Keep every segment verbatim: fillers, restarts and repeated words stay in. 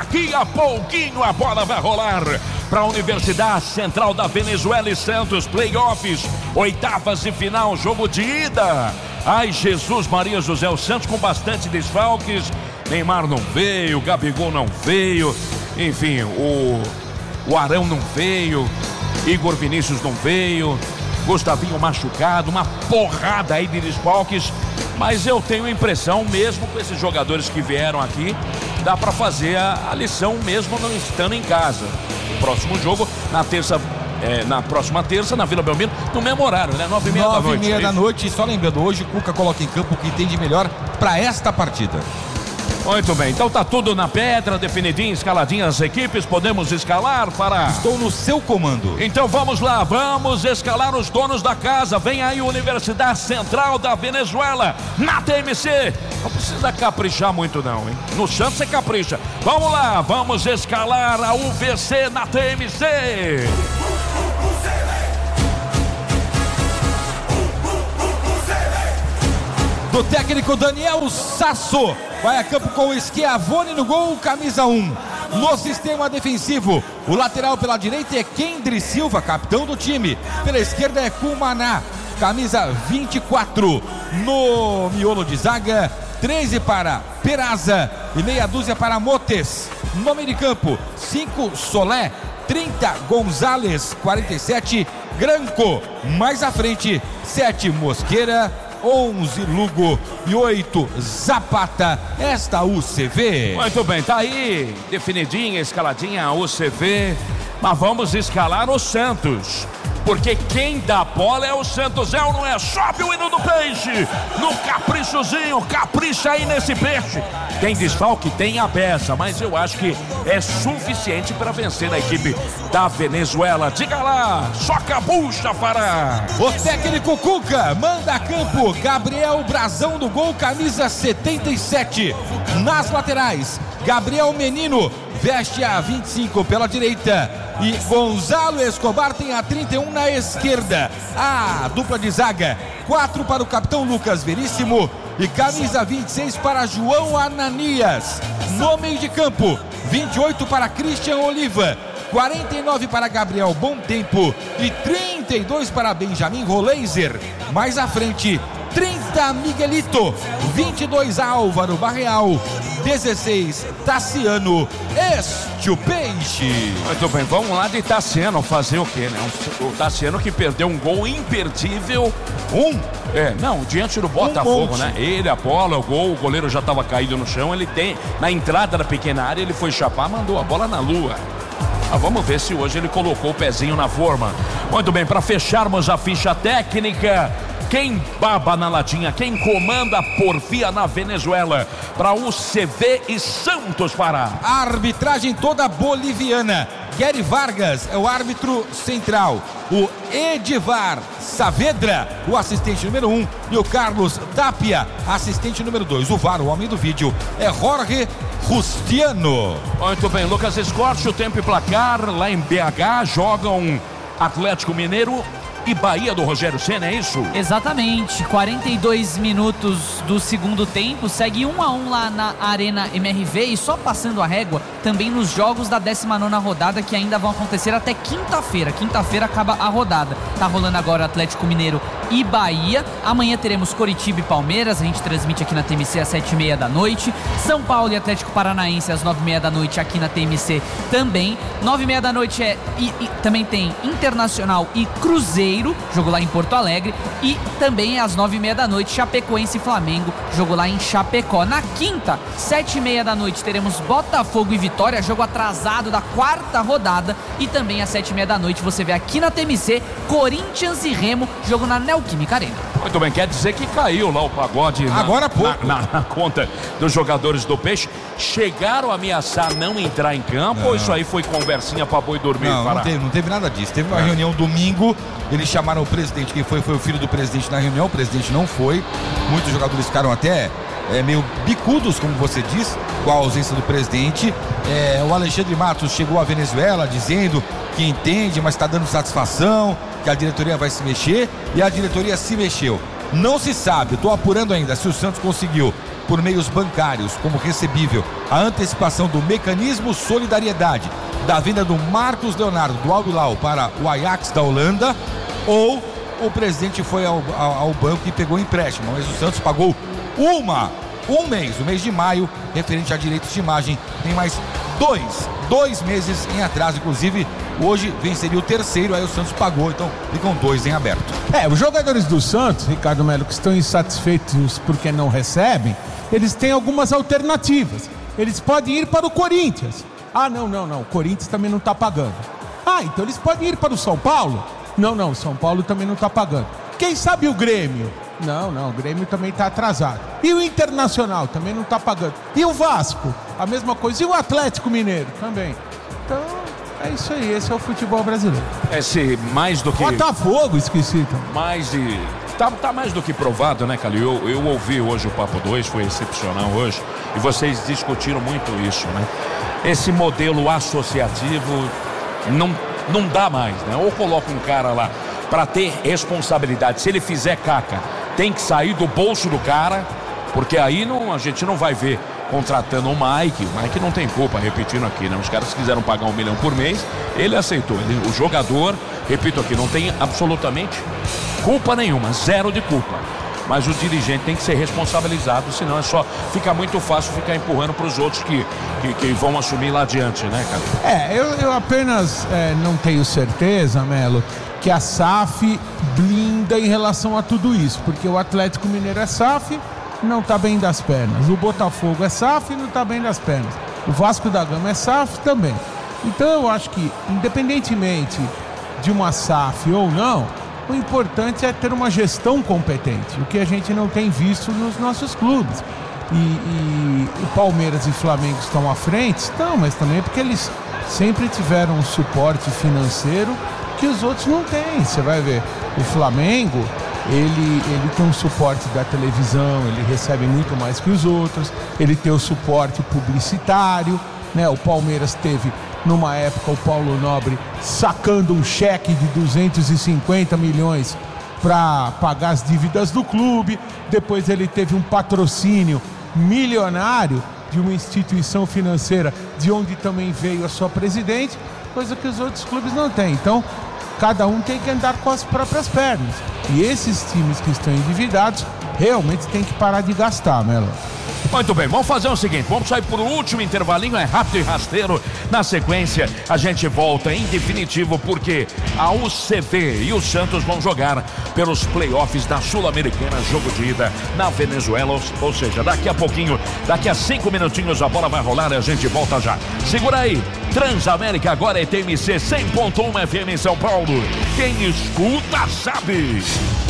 Daqui a pouquinho a bola vai rolar para a Universidade Central da Venezuela e Santos, playoffs, oitavas de final, jogo de ida. Ai, Jesus Maria José, o Santos com bastante desfalques. Neymar não veio, Gabigol não veio, enfim, o, o Arão não veio, Igor Vinícius não veio, Gustavinho machucado, uma porrada aí de desfalques. Mas eu tenho a impressão, mesmo com esses jogadores que vieram aqui, dá para fazer a, a lição mesmo não estando em casa. O próximo jogo, na terça, é, na próxima terça, na Vila Belmiro, no mesmo horário, né? Nove e meia da noite. Nove e meia da noite, e só lembrando, hoje o Cuca coloca em campo o que tem de melhor para esta partida. Muito bem, então tá tudo na pedra, definidinho, escaladinho as equipes, podemos escalar para... Estou no seu comando. Então vamos lá, vamos escalar os donos da casa. Vem aí Universidade Central da Venezuela, na T M C. Não precisa caprichar muito não, hein? No Santos você capricha. Vamos lá, vamos escalar a U V C na T M C. Do técnico Daniel Sasso, vai a campo com o Schiavone no gol, camisa um. No sistema defensivo, o lateral pela direita é Kendry Silva, capitão do time. Pela esquerda é Cumaná, camisa vinte e quatro. No miolo de zaga, treze para Peraza e meia dúzia para Motes. No meio de campo, cinco Solé, trinta Gonzalez, quarenta e sete Granco. Mais à frente, sete Mosqueira, onze Lugo e oito Zapata, esta U C V. Muito bem, tá aí definidinha, escaladinha a U C V, mas vamos escalar o Santos, porque quem dá bola é o Santos, é ou não é? Sobe o hino do peixe, no caprichozinho, capricha aí nesse peixe. Tem desfalque? Tem a beça, mas eu acho que é suficiente para vencer a equipe da Venezuela. Diga lá, soca a bucha para... O técnico Cuca manda a campo Gabriel Brazão do gol, camisa setenta e sete. Nas laterais, Gabriel Menino veste a vinte e cinco pela direita e Gonzalo Escobar tem a trinta e um na esquerda. A dupla de zaga, quatro para o capitão Lucas Veríssimo e camisa vinte e seis para João Ananias. No meio de campo, vinte e oito para Christian Oliva, quarenta e nove para Gabriel Bom Tempo e trinta e dois para Benjamin Roleiser. Mais à frente, trinta Miguelito, vinte e dois Álvaro Barreal, dezesseis Tassiano, este o peixe. Muito bem, vamos lá de Tassiano fazer o quê, né? O Tassiano que perdeu um gol imperdível. Um? É, não, diante do Botafogo, um né? Ele, a bola, o gol, o goleiro já estava caído no chão, ele tem, na entrada da pequena área, ele foi chapar, mandou a bola na lua. Ah, vamos ver se hoje ele colocou o pezinho na forma. Muito bem, para fecharmos a ficha técnica, quem baba na latinha, quem comanda a porfia na Venezuela, para U C V e Santos Pará. A arbitragem toda boliviana. Gary Vargas é o árbitro central, o Edivar Saavedra, o assistente número um, e o Carlos Tapia, assistente número dois. O V A R, o homem do vídeo, é Jorge Rustiano. Muito bem, Lucas Escorte, o tempo e placar lá em B H, jogam Atlético Mineiro e Bahia do Rogério Ceni, é isso? Exatamente, quarenta e dois minutos do segundo tempo, segue um a um lá na Arena M R V e só passando a régua também nos jogos da décima nona rodada que ainda vão acontecer até quinta-feira. Quinta-feira acaba a rodada. Tá rolando agora Atlético Mineiro e Bahia. Amanhã teremos Coritiba e Palmeiras, a gente transmite aqui na T M C às sete e meia da noite. São Paulo e Atlético Paranaense às nove e meia da noite aqui na T M C também. Nove e meia da noite é e, e também tem Internacional e Cruzeiro, jogo lá em Porto Alegre, e também às nove e meia da noite Chapecoense e Flamengo, jogo lá em Chapecó. Na quinta, sete e meia da noite teremos Botafogo e Vitória, jogo atrasado da quarta rodada, e também às sete e meia da noite você vê aqui na T M C Corinthians e Remo, jogo na Neoquímica Arena. Muito bem, quer dizer que caiu lá o pagode na, agora há pouco na, na, na conta dos jogadores do Peixe. Chegaram a ameaçar não entrar em campo, não, ou isso aí foi conversinha pra boi dormir? Não, não teve, não teve nada disso. Teve uma é. reunião domingo, eles chamaram o presidente, quem foi foi o filho do presidente na reunião, o presidente não foi. Muitos jogadores ficaram até é, meio bicudos, como você diz, com a ausência do presidente. É, o Alexandre Matos chegou à Venezuela dizendo que entende, mas está dando satisfação, que a diretoria vai se mexer, e a diretoria se mexeu. Não se sabe, estou apurando ainda se o Santos conseguiu por meios bancários, como recebível a antecipação do mecanismo Solidariedade, da venda do Marcos Leonardo do Al Hilal para o Ajax da Holanda, ou o presidente foi ao, ao, ao banco e pegou empréstimo, mas o Santos pagou uma, um mês, o mês de maio, referente a direitos de imagem, tem mais dois, dois meses em atraso, inclusive hoje venceria o terceiro, aí o Santos pagou, então ficam dois em aberto. É, os jogadores do Santos, Ricardo Melo, que estão insatisfeitos porque não recebem, eles têm algumas alternativas. Eles podem ir para o Corinthians. Ah, não, não, não, o Corinthians também não está pagando. Ah, então eles podem ir para o São Paulo? Não, não, o São Paulo também não está pagando. Quem sabe o Grêmio? Não, não, o Grêmio também está atrasado. E o Internacional também não está pagando. E o Vasco? A mesma coisa. E o Atlético Mineiro? Também. Então, é isso aí, esse é o futebol brasileiro. Esse mais do que... Botafogo, esqueci também. Mais de... Tá, tá mais do que provado, né, Calil? Eu, eu ouvi hoje o Papo dois, foi excepcional hoje, e vocês discutiram muito isso, né? Esse modelo associativo não, não dá mais, né? Ou coloca um cara lá para ter responsabilidade. Se ele fizer caca, tem que sair do bolso do cara, porque aí não, a gente não vai ver contratando o Mike. O Mike não tem culpa, repetindo aqui, né? Os caras quiseram pagar um milhão por mês, ele aceitou. Ele, o jogador, repito aqui, não tem absolutamente culpa nenhuma, zero de culpa. Mas o dirigente tem que ser responsabilizado, senão é só, fica muito fácil ficar empurrando para os outros que, que, que vão assumir lá adiante, né, cara? É, eu, eu apenas é, não tenho certeza, Melo, que a S A F blinda em relação a tudo isso, porque o Atlético Mineiro é S A F, não está bem das pernas, o Botafogo é S A F e não está bem das pernas, o Vasco da Gama é S A F também. Então eu acho que, independentemente de uma S A F ou não, o importante é ter uma gestão competente, o que a gente não tem visto nos nossos clubes. E, e o Palmeiras e Flamengo estão à frente? Estão, mas também porque eles sempre tiveram um suporte financeiro que os outros não têm. Você vai ver, o Flamengo, ele, ele tem um suporte da televisão, ele recebe muito mais que os outros, ele tem o suporte publicitário, né? O Palmeiras teve, numa época, o Paulo Nobre sacando um cheque de duzentos e cinquenta milhões para pagar as dívidas do clube. Depois ele teve um patrocínio milionário de uma instituição financeira de onde também veio a sua presidente, coisa que os outros clubes não têm. Então, cada um tem que andar com as próprias pernas. E esses times que estão endividados realmente tem que parar de gastar, Melo. Muito bem, vamos fazer o seguinte, vamos sair por um último intervalinho, é rápido e rasteiro. Na sequência, a gente volta em definitivo, porque a U C V e o Santos vão jogar pelos playoffs da Sul-Americana, jogo de ida na Venezuela, ou, ou seja, daqui a pouquinho, daqui a cinco minutinhos a bola vai rolar e a gente volta já. Segura aí, Transamérica agora é T M C cem ponto um F M em São Paulo. Quem escuta sabe.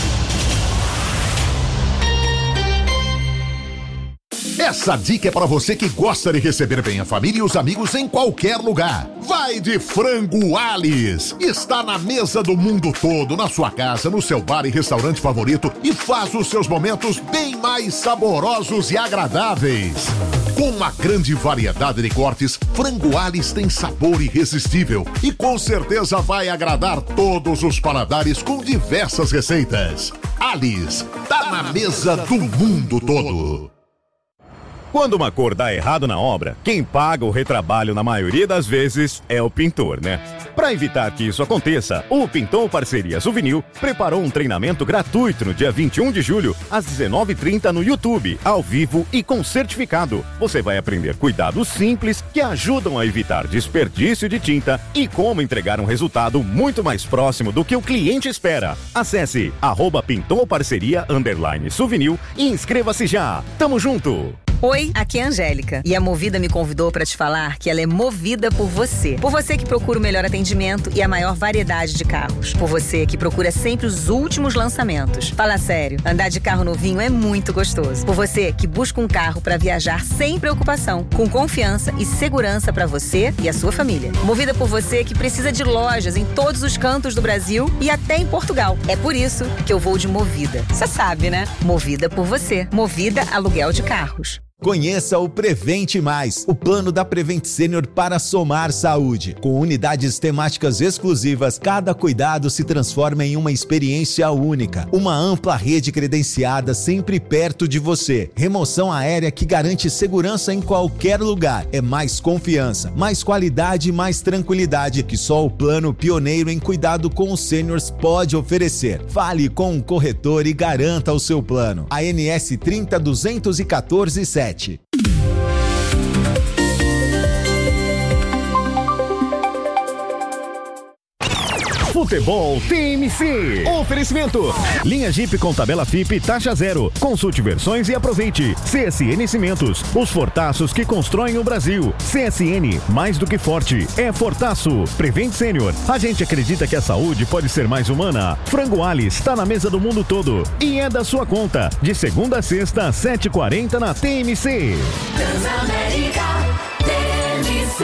Essa dica é para você que gosta de receber bem a família e os amigos em qualquer lugar. Vai de Frango Alice. Está na mesa do mundo todo, na sua casa, no seu bar e restaurante favorito, e faz os seus momentos bem mais saborosos e agradáveis. Com uma grande variedade de cortes, Frango Alice tem sabor irresistível e com certeza vai agradar todos os paladares com diversas receitas. Alice, tá na mesa do mundo todo. Quando uma cor dá errado na obra, quem paga o retrabalho na maioria das vezes é o pintor, né? Para evitar que isso aconteça, o Pintor Parceria Souvenir preparou um treinamento gratuito no dia vinte e um de julho, às dezenove e trinta no YouTube, ao vivo e com certificado. Você vai aprender cuidados simples que ajudam a evitar desperdício de tinta e como entregar um resultado muito mais próximo do que o cliente espera. Acesse arroba Pintor Parceria underline Souvenir e inscreva-se já. Tamo junto! Oi, aqui é a Angélica e a Movida me convidou para te falar que ela é movida por você. Por você que procura o melhor atendimento e a maior variedade de carros. Por você que procura sempre os últimos lançamentos. Fala sério, andar de carro novinho é muito gostoso. Por você que busca um carro para viajar sem preocupação, com confiança e segurança para você e a sua família. Movida por você que precisa de lojas em todos os cantos do Brasil e até em Portugal. É por isso que eu vou de Movida. Você sabe, né? Movida por você. Movida Aluguel de Carros. Conheça o Prevente Mais, o plano da Prevent Senior para somar saúde. Com unidades temáticas exclusivas, cada cuidado se transforma em uma experiência única. Uma ampla rede credenciada sempre perto de você. Remoção aérea que garante segurança em qualquer lugar. É mais confiança, mais qualidade e mais tranquilidade que só o plano pioneiro em cuidado com os seniors pode oferecer. Fale com um corretor e garanta o seu plano. A N S trinta duzentos e quatorze sete. Futebol T M C. Oferecimento. Linha Jeep com tabela F I P taxa zero. Consulte versões e aproveite. C S N Cimentos. Os fortaços que constroem o Brasil. C S N, mais do que forte, é fortaço. Prevent Senior. A gente acredita que a saúde pode ser mais humana. Frango Alice está na mesa do mundo todo. E é da sua conta. De segunda a sexta, às sete e quarenta na T M C. Transamérica T M C.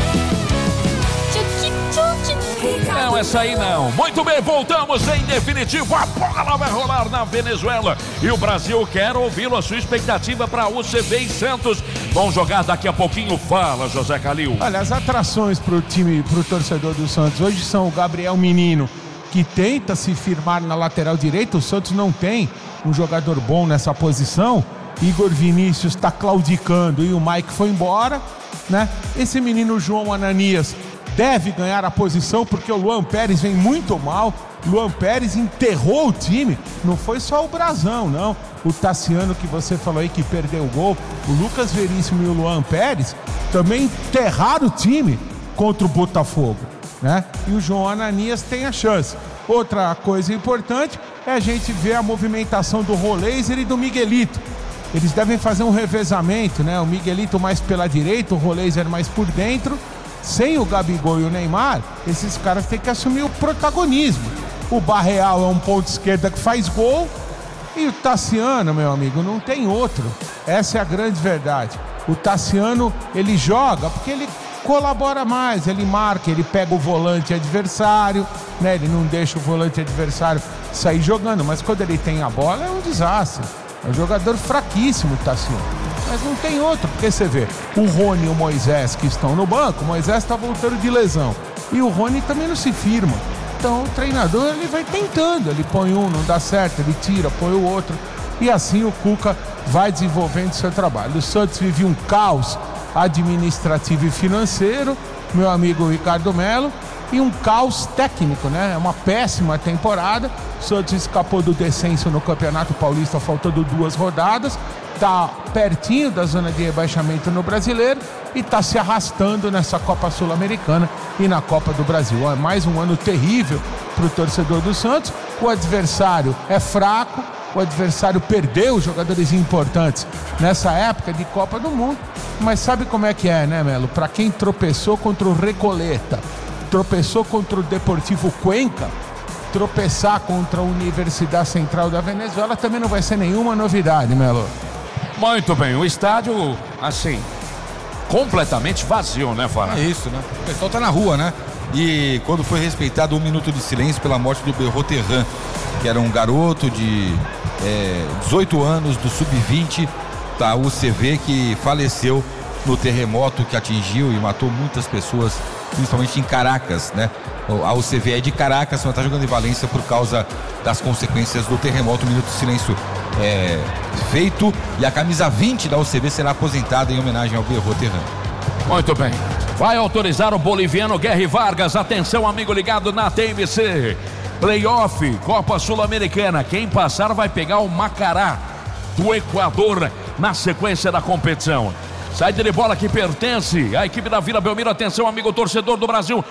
Não, essa aí não. Muito bem, voltamos em definitivo. A bola vai rolar na Venezuela. E o Brasil quer ouvi-lo. A sua expectativa para U C V e Santos. Vão jogar daqui a pouquinho. Fala, José Calil. Olha, as atrações para o time, para o torcedor do Santos hoje são o Gabriel Menino, que tenta se firmar na lateral direita. O Santos não tem um jogador bom nessa posição. Igor Vinícius está claudicando e o Mike foi embora, né? Esse menino João Ananias deve ganhar a posição porque o Luan Pérez vem muito mal. Luan Pérez enterrou o time. Não foi só o Brasão, não. O Tassiano, que você falou aí, que perdeu o gol. O Lucas Veríssimo e o Luan Pérez também enterraram o time contra o Botafogo, né? E o João Ananias tem a chance. Outra coisa importante é a gente ver a movimentação do Roleiser e do Miguelito. Eles devem fazer um revezamento, né? O Miguelito mais pela direita, o Roleiser mais por dentro. Sem o Gabigol e o Neymar, esses caras têm que assumir o protagonismo. O Barreal é um ponto esquerda que faz gol e o Tassiano, meu amigo, não tem outro. Essa é a grande verdade. O Tassiano, ele joga porque ele colabora mais, ele marca, ele pega o volante adversário, né? Ele não deixa o volante adversário sair jogando, mas quando ele tem a bola é um desastre. É um jogador fraquíssimo, o Tassiano. Mas não tem outro, porque você vê o Rony e o Moisés que estão no banco. O Moisés está voltando de lesão e o Rony também não se firma. Então o treinador, ele vai tentando, ele põe um, não dá certo, ele tira, põe o outro e assim o Cuca vai desenvolvendo seu trabalho. O Santos vive um caos administrativo e financeiro, meu amigo Ricardo Melo, e um caos técnico, né? É uma péssima temporada. O Santos escapou do descenso no Campeonato Paulista faltando duas rodadas, tá pertinho da zona de rebaixamento no Brasileiro e tá se arrastando nessa Copa Sul-Americana e na Copa do Brasil. É mais um ano terrível para o torcedor do Santos. O adversário é fraco, o adversário perdeu jogadores importantes nessa época de Copa do Mundo, mas sabe como é que é, né, Melo? Para quem tropeçou contra o Recoleta, tropeçou contra o Deportivo Cuenca, tropeçar contra a Universidade Central da Venezuela também não vai ser nenhuma novidade, Melo. Muito bem, o estádio, assim, completamente vazio, né, Fará? É isso, né? O pessoal tá na rua, né? E quando foi respeitado um minuto de silêncio pela morte do Berroterran, que era um garoto de é, dezoito anos, do sub vinte da U C V, que faleceu no terremoto que atingiu e matou muitas pessoas, principalmente em Caracas, né? A U C V é de Caracas, mas está jogando em Valência por causa das consequências do terremoto. Um minuto de silêncio é, feito e a camisa vinte da U C V será aposentada em homenagem ao Berroterran. Muito bem. Vai autorizar o boliviano Guerri Vargas. Atenção, amigo ligado na T M C. Playoff, Copa Sul-Americana. Quem passar vai pegar o Macará do Equador na sequência da competição. Saída de bola que pertence à equipe da Vila Belmiro. Atenção, amigo torcedor do Brasil.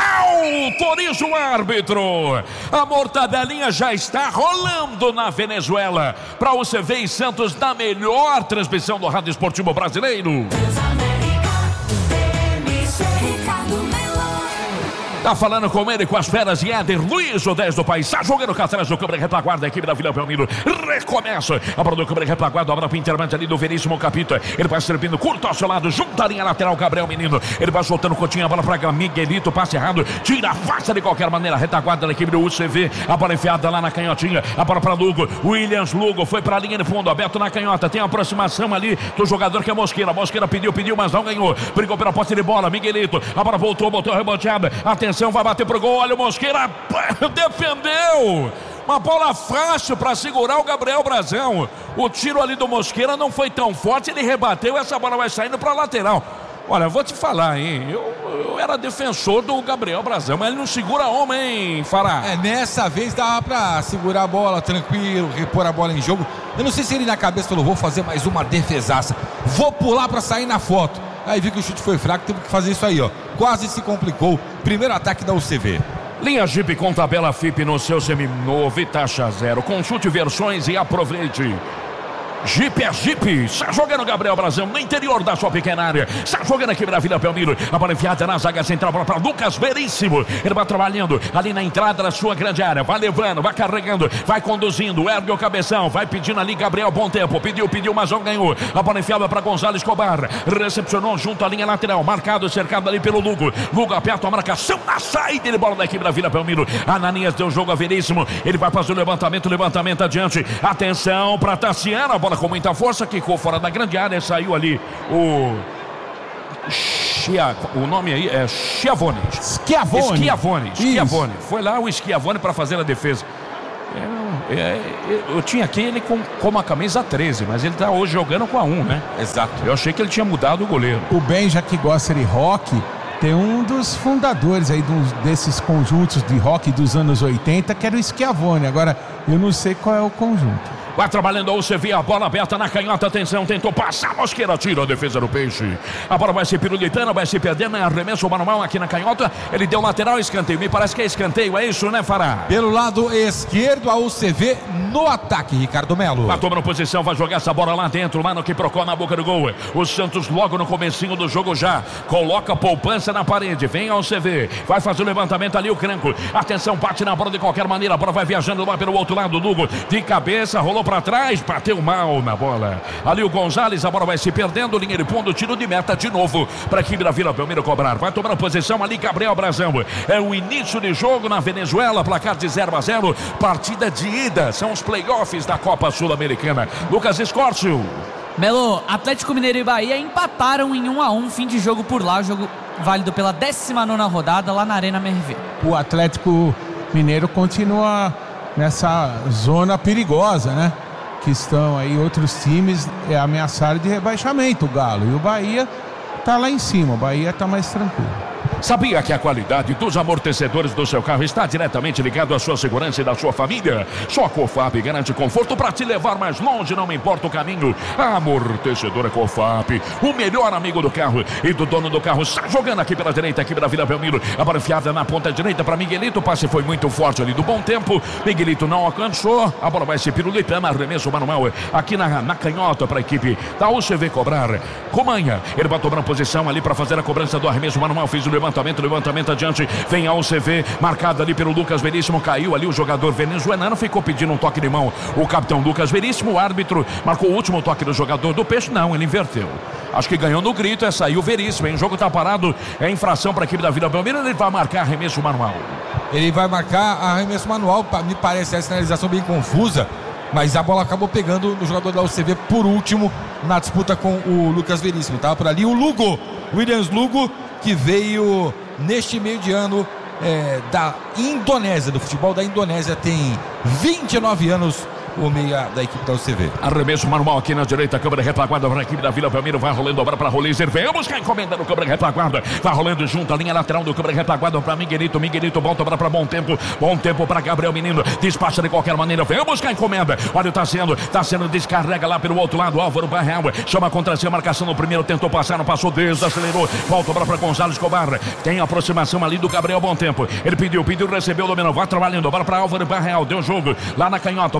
Autoriza o árbitro. A mortadelinha já está rolando na Venezuela. Para o C V e Santos, na melhor transmissão do Rádio Esportivo Brasileiro. Tá falando com ele, com as feras e Éder Luiz, o dez do país. Tá jogando cá atrás do câmera retaguarda, a equipe da Vila Belmiro. Recomeça. A bola do câmera retaguarda, a bola para intermédio ali do Veríssimo Capita. Ele vai servindo curto ao seu lado, junta a linha lateral, Gabriel Menino. Ele vai soltando Coutinho, a bola para Miguelito, passe errado. Tira a faça de qualquer maneira. Retaguarda da equipe do U C V. A bola enfiada lá na canhotinha. A bola para Lugo. Williams Lugo foi para a linha de fundo, aberto na canhota. Tem a aproximação ali do jogador que é Mosqueira. Mosqueira pediu, pediu, mas não ganhou. Brigou pela posse de bola. Miguelito. A bola voltou, botou reboteada. Atenção, vai bater pro gol. Olha o Mosqueira. Defendeu. Uma bola fácil para segurar o Gabriel Brazão. O tiro ali do Mosqueira não foi tão forte. Ele rebateu. Essa bola vai saindo para lateral. Olha, vou te falar, hein? Eu, eu era defensor do Gabriel Brazão, mas ele não segura homem, hein, Fará? É, nessa vez dava pra segurar a bola tranquilo, repor a bola em jogo. Eu não sei se ele na cabeça falou, vou fazer mais uma defesaça. Vou pular pra sair na foto. Aí viu que o chute foi fraco, teve que fazer isso aí, ó. Quase se complicou. Primeiro ataque da U C V. Linha Jeep com tabela F I P no seu seminovo e taxa zero. Consulte versões e aproveite. Jeep é Jeep, está jogando Gabriel Brazão no interior da sua pequena área, está jogando aqui na Vila Belmiro, a bola enfiada na zaga central para Lucas Veríssimo, ele vai trabalhando ali na entrada da sua grande área, vai levando, vai carregando, vai conduzindo, ergue o cabeção, vai pedindo ali Gabriel, bom tempo, pediu, pediu, mas não ganhou, a bola enfiada para Gonzalo Escobar, recepcionou junto à linha lateral, marcado, cercado ali pelo Lugo, Lugo aperta a marcação na saída, ele bola da equipe da Vila Belmiro, Ananias deu jogo a Veríssimo, ele vai fazer o levantamento, levantamento adiante, atenção para Tassiano, a bola com muita força, quicou fora da grande área, saiu ali o Chia, o nome aí é Schiavone. Schiavone. Schiavone. Schiavone. Foi lá o Schiavone para fazer a defesa. É, é, eu tinha aqui ele com, com a camisa treze, mas ele está hoje jogando com a um, né? Exato. Eu achei que ele tinha mudado o goleiro. O Benja, que gosta de rock, tem um dos fundadores aí dos, desses conjuntos de rock dos anos oitenta, que era o Schiavone. Agora, eu não sei qual é o conjunto. Vai trabalhando a U C V, a bola aberta na canhota, atenção, tentou passar, Mosqueira tira a defesa do Peixe. A bola vai ser pirulitando, vai se perdendo, arremesso manual aqui na canhota, ele deu lateral, escanteio, me parece que é escanteio, é isso, né, Fará? Pelo lado esquerdo, a U C V no ataque, Ricardo Melo. Vai tomando posição, vai jogar essa bola lá dentro, lá no que procura na boca do gol. O Santos logo no comecinho do jogo já, coloca a poupança na parede, vem a U C V, vai fazer o levantamento ali, o Cranco, atenção, bate na bola de qualquer maneira, a bola vai viajando lá pelo outro lado, Lugo, de cabeça, rolou para trás, bateu mal na bola. Ali o Gonzalez, a bola vai se perdendo, linha de fundo, tiro de meta de novo para a equipe da Vila Belmiro cobrar. Vai tomando posição ali Gabriel Brazão. É o início de jogo na Venezuela, placar de zero a zero, partida de ida. São os playoffs da Copa Sul-Americana. Lucas Escórcio. Melo, Atlético Mineiro e Bahia empataram em um a um, fim de jogo por lá, jogo válido pela décima nona rodada lá na Arena M R V. O Atlético Mineiro continua nessa zona perigosa, né? Que estão aí outros times é, ameaçados de rebaixamento, o Galo. E o Bahia tá lá em cima, o Bahia tá mais tranquilo. Sabia que a qualidade dos amortecedores do seu carro está diretamente ligado à sua segurança e da sua família? Só a Cofap garante conforto para te levar mais longe, não importa o caminho. A amortecedora Cofap, o melhor amigo do carro e do dono do carro. Está jogando aqui pela direita, aqui pela Vila Belmiro. A bola enfiada na ponta direita para Miguelito. O passe foi muito forte ali do bom tempo. Miguelito não alcançou. A bola vai se pirulitando, arremesso manual aqui na, na canhota para a equipe da U C V cobrar. Comanha, ele vai tomar posição ali para fazer a cobrança do arremesso manual. Fez o levantamento. Levantamento, levantamento adiante, vem a U C V, marcado ali pelo Lucas Veríssimo, caiu ali o jogador venezuelano, ficou pedindo um toque de mão, o capitão Lucas Veríssimo, o árbitro marcou o último toque do jogador do Peixe, não, ele inverteu, acho que ganhou no grito, é saiu Veríssimo, hein? O jogo tá parado, é infração para a equipe da Vila Belmiro, ele vai marcar arremesso manual. Ele vai marcar arremesso manual, me parece a sinalização bem confusa, mas a bola acabou pegando no jogador da U C V por último na disputa com o Lucas Veríssimo, tá? Por ali o Lugo, Williams Lugo, que veio neste meio de ano é, da Indonésia, do futebol da Indonésia, tem vinte e nove anos, o meia da equipe da U C V. Arremesso manual aqui na direita, câmera retaguarda para a equipe da Vila Belmiro, vai rolando a bola para Rolizer, vamos cá encomenda no câmera retaguarda, vai rolando junto a linha lateral do câmera retaguarda para Miguelito, Miguelito volta para Bom Tempo, Bom Tempo para Gabriel Menino, despacha de qualquer maneira, vamos cá encomenda, olha, tá sendo, tá sendo, descarrega lá pelo outro lado, Álvaro Barreal, chama contra si a marcação no primeiro, tentou passar, não passou, desacelerou, volta a bola para Gonzalo Escobar, tem a aproximação ali do Gabriel Bom Tempo, ele pediu, pediu, recebeu, dominou, vai trabalhando, a bola para Álvaro Barreal, deu jogo lá na canhota, a bola para Escobar,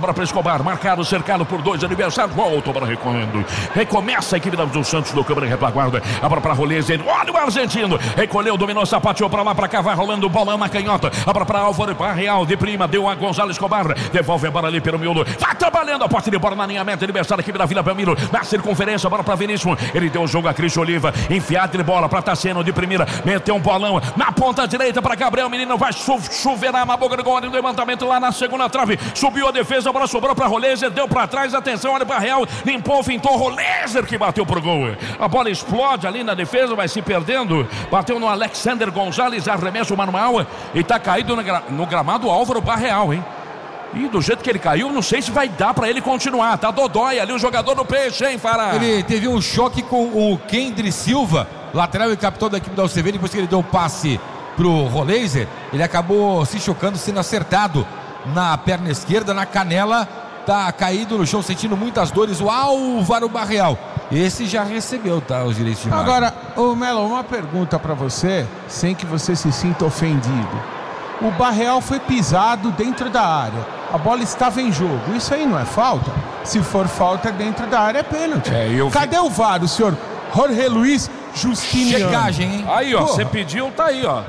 Escobar, marcado, cercado por dois adversários, volta para recorrendo. Recomeça a equipe do Santos do câmera retaguarda. A bola para Rolese, olha o argentino. Recolheu, dominou, sapateou para lá, para cá, vai rolando bola na canhota. A bola para Álvaro Barreal, de prima, deu a Gonzalo Escobar. Devolve a bola ali pelo miolo. Vai trabalhando a parte de bola na linha meta. Adversário, equipe da Vila Belmiro. Na circunferência, bola para Vinícius. Ele deu o jogo a Cristian Oliva. Enfiado de bola para Tassiano de primeira. Meteu um bolão na ponta direita para Gabriel. Menino vai chu chuveirar na boca do gol. Levantamento lá na segunda trave. Subiu a defesa, a bola sobrou para Rolezer. Deu para trás. Atenção, olha para Real. Limpou, fintou. Rolezer que bateu pro gol. A bola explode ali na defesa, vai se perdendo. Bateu no Alexander Gonzalez. Arremesso manual. E tá caído no, gra no gramado Álvaro Barreal, hein? E do jeito que ele caiu, não sei se vai dar pra ele continuar. Tá dodói ali o jogador do Peixe, hein, Fará? Ele teve um choque com o Kendry Silva, lateral e capitão da equipe da U C V. Depois que ele deu o passe pro Rolezer, ele acabou se chocando, sendo acertado na perna esquerda, na canela. Tá caído no chão, sentindo muitas dores. O Álvaro Barreal. Esse já recebeu, tá, os direitos de imagem. Agora, ô Melo, uma pergunta pra você, sem que você se sinta ofendido. O Barreal foi pisado dentro da área. A bola estava em jogo. Isso aí não é falta? Se for falta dentro da área, é pênalti. É, eu... Cadê o V A R, o senhor Jorge Luiz Justiniano? Checagem, hein? Aí, ó, você pediu, tá aí, ó.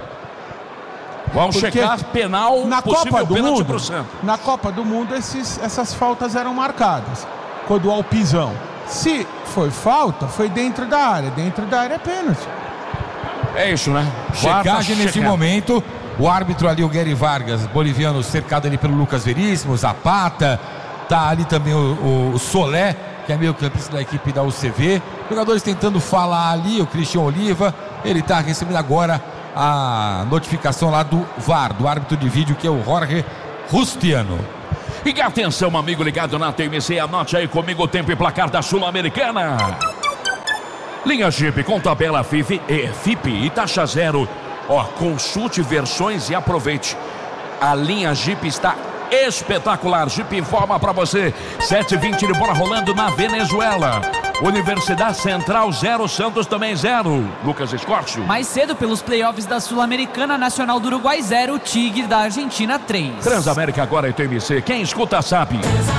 Vamos Porque checar penal, na Copa do Mundo, pro Santos. Na Copa do Mundo, esses, essas faltas eram marcadas. Quando há o pisão. Se foi falta, foi dentro da área. Dentro da área é pênalti. É isso, né? Checagem nesse momento. O árbitro ali, o Gary Vargas, boliviano, cercado ali pelo Lucas Veríssimo, Zapata. Tá ali também o, o, o Solé, que é meio campista da equipe da U C V. Jogadores tentando falar ali, o Cristian Oliva. Ele tá recebendo agora a notificação lá do V A R, do árbitro de vídeo, que é o Jorge Justiano. E atenção, amigo ligado na T M C, anote aí comigo o tempo e placar da Sul-Americana. Linha Jeep com tabela F I F e F I P e taxa zero. Ó, consulte versões e aproveite. A linha Jeep está espetacular. Jeep informa para você. sete e vinte de bola rolando na Venezuela. Universidade Central zero, Santos também zero. Lucas Escorcio. Mais cedo pelos playoffs da Sul-Americana, Nacional do Uruguai zero, Tigre da Argentina três. Transamérica agora é T M C. Quem escuta sabe.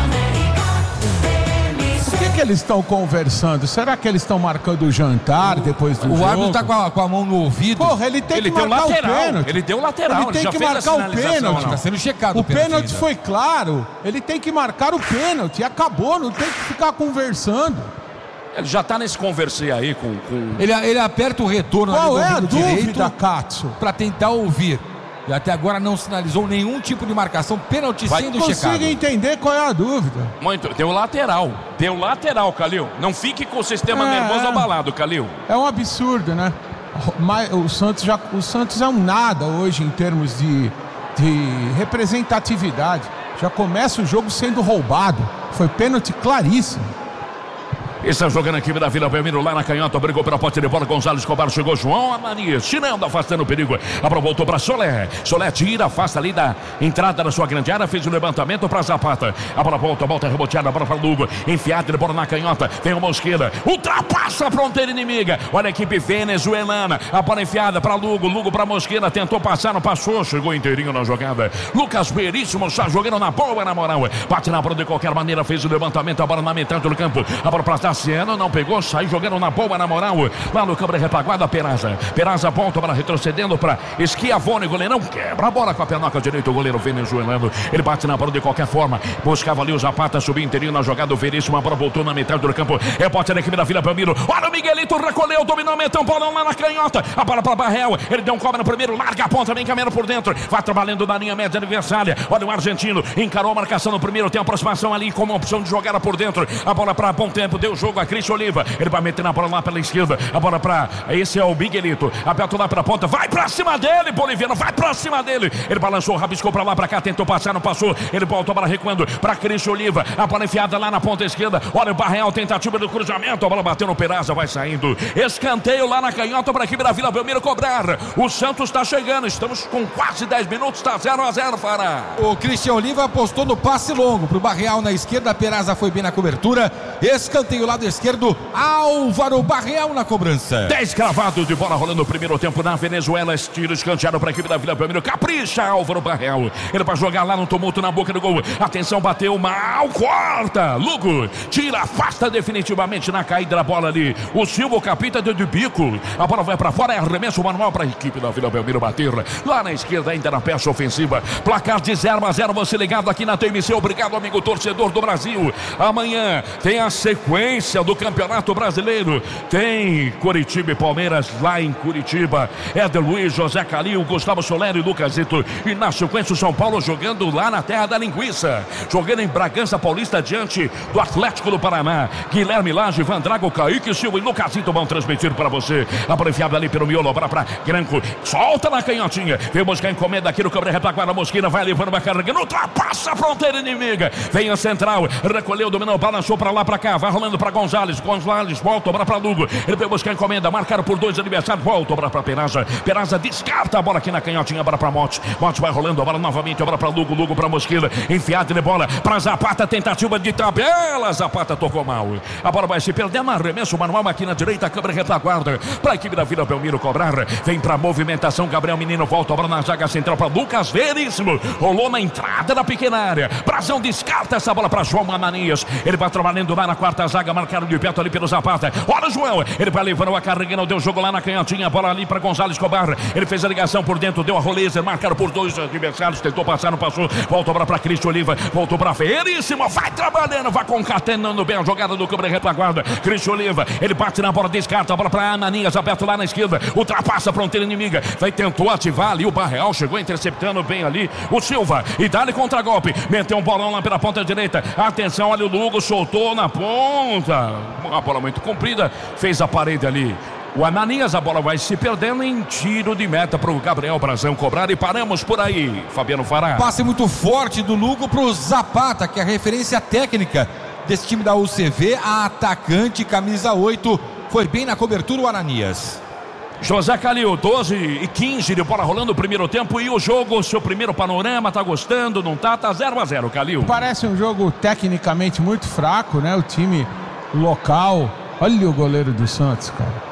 O que, que eles estão conversando? Será que eles estão marcando o jantar depois do o jogo? O árbitro tá com a, com a mão no ouvido. Porra, ele tem ele que marcar lateral, o pênalti. Ele deu lateral. Ele tem ele que marcar o pênalti. Tá sendo checado o o pênalti. O pênalti foi claro. Ele tem que marcar o pênalti. Acabou, não tem que ficar conversando. Ele já tá nesse conversei aí com... com... Ele, ele aperta o retorno Qual ali é a dúvida, direito Katsu? Pra tentar ouvir. E até agora não sinalizou nenhum tipo de marcação, pênalti Vai, sendo checado. Consigo entender qual é a dúvida. Muito, deu lateral. Deu lateral, Calil. Não fique com o sistema é, nervoso é. abalado, Calil. É um absurdo, né? O Santos, já, o Santos é um nada hoje em termos de, de representatividade. Já começa o jogo sendo roubado. Foi pênalti claríssimo. Está jogando a equipe da Vila Belmiro lá na canhota, brigou pela pote de bola, Gonzalo Escobar, chegou João Ananias, tirando, afastando o perigo, a bola voltou para Solé, Solé tira, afasta ali da entrada da sua grande área, fez o levantamento para Zapata, a bola volta, volta reboteada, a bola para Lugo, enfiada de bola na canhota, vem o Mosqueira, ultrapassa a fronteira inimiga, olha a equipe venezuelana, a bola enfiada para Lugo, Lugo para Mosqueira, tentou passar, não passou, chegou inteirinho na jogada, Lucas Veríssimo está jogando na boa, na moral, bate na bola de qualquer maneira, fez o levantamento, a bola na metade do campo, a bola para Tassiano, não pegou, saiu jogando na boa, na moral, lá no câmara retaguarda, Peraza, Peraza volta para retrocedendo para Schiavone, goleirão, quebra a bola com a pernoca direita, o goleiro venezuelano, ele bate na bola de qualquer forma, buscava ali o Zapata, subiu inteirinho na jogada, o Veríssimo, a bola voltou na metade do campo, é bote da equipe da Vila Belmiro, olha o Miguelito, recolheu, dominou, meteu um bolão lá na canhota, a bola para Barreal, ele deu um cobra no primeiro, larga a ponta, vem caminhando por dentro, vai trabalhando na linha média adversária, olha o argentino, encarou a marcação no primeiro, tem a aproximação ali como opção de jogada por dentro, a bola para bom tempo, deu jogo a Cristian Oliva, ele vai meter na bola lá pela esquerda, a bola para, esse é o Miguelito, aberto lá pela ponta, vai pra cima dele, boliviano, vai pra cima dele, ele balançou, rabiscou pra lá, pra cá, tentou passar, não passou, ele voltou a bola recuando pra Cristian Oliva, a bola enfiada lá na ponta esquerda, olha o Barreal, tentativa do cruzamento, a bola bateu no Peraza, vai saindo, escanteio lá na canhota pra equipe da Vila Belmiro cobrar, o Santos tá chegando, estamos com quase dez minutos, tá zero a zero, Fará. O Cristian Oliva apostou no passe longo pro Barreal na esquerda, a Peraza foi bem na cobertura, escanteio lá lado esquerdo, Álvaro Barreal na cobrança. dez cravados de bola rolando no primeiro tempo na Venezuela. Tiro escanteado para a equipe da Vila Belmiro. Capricha Álvaro Barreal. Ele vai jogar lá no tumulto na boca do gol. Atenção, bateu mal, corta. Lugo tira, afasta definitivamente na caída da bola ali. O Silva Capita deu de bico. A bola vai para fora, é arremesso manual para a equipe da Vila Belmiro bater. Lá na esquerda ainda na peça ofensiva. Placar de zero a zero. Você ligado aqui na T M C. Obrigado, amigo torcedor do Brasil. Amanhã tem a sequência do Campeonato Brasileiro. Tem Curitiba e Palmeiras lá em Curitiba. Éder Luiz, José Calil, Gustavo Soler e Lucas Zito. E na sequência o São Paulo jogando lá na terra da linguiça. Jogando em Bragança Paulista diante do Atlético do Paraná. Guilherme Lage, Van Drago, Kaique Silva e Lucas Zito vão transmitir para você. Abreviado ali pelo miolo, para pra Granco. Solta na canhotinha. Vem buscar encomenda aqui no Câmara Retaguarda. Mosquina vai levando uma carga. Ultrapassa a fronteira inimiga. Vem a central. Recolheu, dominou, balançou pra lá, pra cá. Vai rolando pra Gonzalez. Gonzalez volta, obra pra Lugo. Ele veio buscar encomenda. Marcaram por dois adversários. Volta, obra pra Peraza. Peraza descarta a bola aqui na canhotinha. Obra pra Monte. Monte vai rolando, obra novamente. Obra pra Lugo. Lugo pra Mosquila. Enfiada de bola pra Zapata. Tentativa de tabela. Zapata tocou mal. A bola vai se perdendo. Arremesso manual aqui na direita. Câmara Retaguarda. Pra equipe da Vila Belmiro cobrar. Vem pra movimentação. Gabriel Menino volta, obra na zaga central pra Lucas Veríssimo. Rolou na entrada da pequena área. Brazão descarta essa bola pra João Ananias. Ele vai trabalhando lá na quarta zaga. Marcaram de perto ali pelo Zapata. Olha o João. Ele vai levando a carreira. Não deu jogo lá na canhotinha. A bola ali pra Gonzalo Escobar. Ele fez a ligação por dentro. Deu a roleza. Marcaram por dois adversários. Tentou passar, não passou. Voltou pra, pra Cristo Oliva. Voltou pra Veríssimo. Vai trabalhando. Vai concatenando bem a jogada do Câmara Retaguarda. Cristo Oliva. Ele bate na bola. Descarta a bola pra Ananias. Aberto lá na esquerda. Ultrapassa a fronteira inimiga. Vai, tentou ativar ali. O Barreal chegou interceptando bem ali. O Silva. E dá-lhe contra-golpe. Meteu um bolão lá pela ponta direita. Atenção, olha o Lugo. Soltou na ponta. Uma bola muito comprida. Fez a parede ali. O Ananias, a bola vai se perdendo em tiro de meta para o Gabriel Brazão cobrar e paramos por aí. Fabiano Fará. Passe muito forte do Lugo para o Zapata, que é a referência técnica desse time da U C V. A atacante, camisa oito. Foi bem na cobertura o Ananias. José Calil, doze e quinze de bola rolando o primeiro tempo. E o jogo, seu primeiro panorama, tá gostando? Não tá? Tá zero a zero, Calil. Parece um jogo tecnicamente muito fraco, né? O time local. Olha o goleiro do Santos, cara.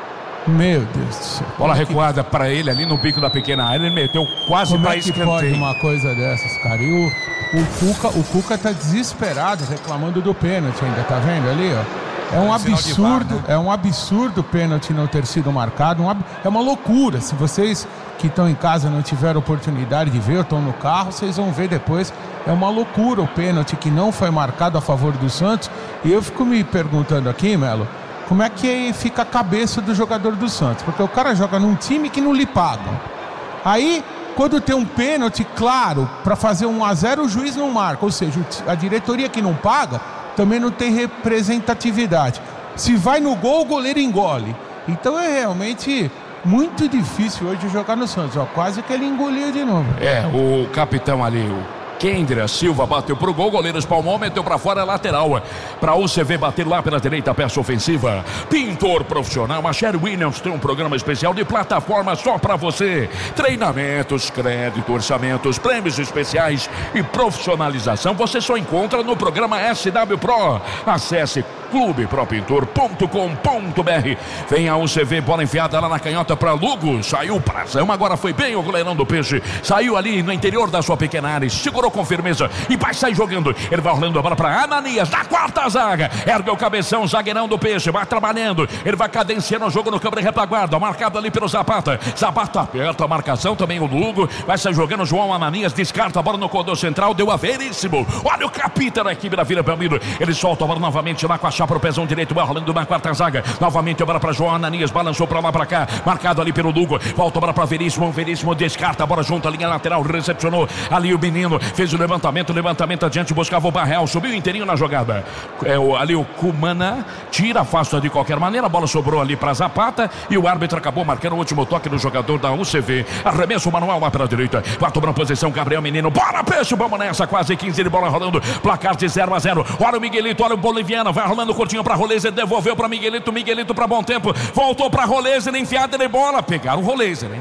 Meu Deus do céu. Bola recuada que... para ele ali no bico da pequena área. Ele meteu quase para escanteio. Como é que pode uma coisa dessas, cara? E o, o, Cuca, o Cuca tá desesperado, reclamando do pênalti ainda, tá vendo ali, ó? É um absurdo, né? É um absurdo o pênalti não ter sido marcado. Um ab... É uma loucura. Se vocês que estão em casa não tiveram oportunidade de ver, ou estão no carro, vocês vão ver depois. É uma loucura o pênalti que não foi marcado a favor do Santos. E eu fico me perguntando aqui, Melo, como é que fica a cabeça do jogador do Santos? Porque o cara joga num time que não lhe paga. Aí, quando tem um pênalti, claro, para fazer um a zero, o juiz não marca. Ou seja, a diretoria que não paga também não tem representatividade. Se vai no gol, o goleiro engole. Então é realmente muito difícil hoje jogar no Santos. Ó, quase que ele engoliu de novo. É, o capitão ali, o Kendra Silva bateu pro gol, goleiro espalmou, meteu pra fora, lateral pra U C V bater lá pela direita, peça ofensiva. Pintor profissional, a Sherry Williams tem um programa especial de plataforma só pra você. Treinamentos, crédito, orçamentos, prêmios especiais e profissionalização você só encontra no programa S W Pro. Acesse clube pro pintor ponto com ponto b r. Vem a U C V, bola enfiada lá na canhota pra Lugo, saiu pra Zão, agora foi bem o goleirão do Peixe, saiu ali no interior da sua pequena área, segurou com firmeza e vai sair jogando. Ele vai rolando a bola para Ananias, da quarta zaga. Ergue o cabeção, zagueirão do Peixe, vai trabalhando. Ele vai cadenciando o jogo no câmara de retaguarda, marcado ali pelo Zapata. Zapata aperta a marcação, também o Lugo. Vai sair jogando, João Ananias descarta a bola no corredor central, deu a Veríssimo. Olha o capita da equipe da Vila Belmiro. Ele solta a bola novamente lá com a chapa pro pezão direito, vai rolando na quarta zaga. Novamente a bola para João Ananias, balançou para lá para cá, marcado ali pelo Lugo. Volta a bola para Veríssimo, Veríssimo descarta a bola junto à linha lateral, recepcionou ali o menino. Fez o levantamento, levantamento adiante, buscava o Barreal, subiu inteirinho na jogada. É, o, ali o Cumana tira, afasta de qualquer maneira, a bola sobrou ali para Zapata e o árbitro acabou marcando o último toque do jogador da U C V. Arremesso manual lá pela direita, vai tomando posição, Gabriel Menino, bora Peixe, vamos nessa, quase quinze de bola rolando, placar de zero a zero. Olha o Miguelito, olha o boliviano, vai rolando curtinho para Roleza, devolveu para Miguelito, Miguelito para Bom Tempo, voltou para Roleza, enfiada de bola, pegaram o Roleza, né?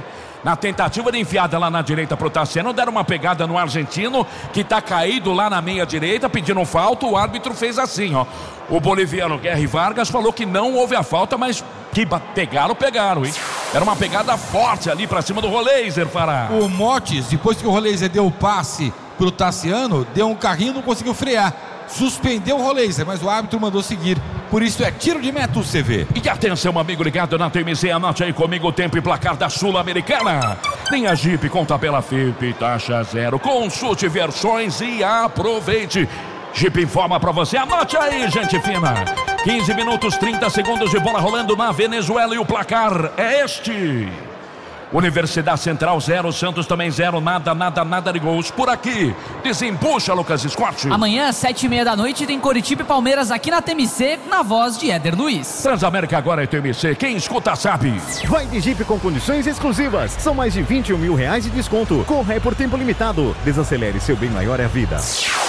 na tentativa de enfiada lá na direita pro Tassiano, deram uma pegada no argentino, que tá caído lá na meia direita, pedindo falta, o árbitro fez assim, ó. O boliviano Guerri Vargas falou que não houve a falta, mas que pegaram, pegaram, hein? Era uma pegada forte ali pra cima do Roleiser, Fará. O Motes, depois que o Roleiser deu o passe pro Tassiano, deu um carrinho e não conseguiu frear. Suspendeu o Roleiser, mas o árbitro mandou seguir. Por isso é tiro de meta o C V. E atenção, amigo ligado na T M Z, anote aí comigo o tempo e placar da Sul-Americana. Linha Jeep com tabela F I P, taxa zero. Consulte versões e aproveite. Jeep informa pra você, anote aí, gente fina. quinze minutos, trinta segundos de bola rolando na Venezuela e o placar é este. Universidade Central zero, Santos também zero, nada, nada, nada de gols por aqui. Desembucha, Lucas Scott. Amanhã, sete e meia da noite, tem Coritiba e Palmeiras aqui na T M C, na voz de Éder Luiz. Transamérica agora é T M C, quem escuta sabe. Vai de Jeep com condições exclusivas. São mais de vinte e um mil reais de desconto. Corre por tempo limitado. Desacelere, seu bem maior é a vida.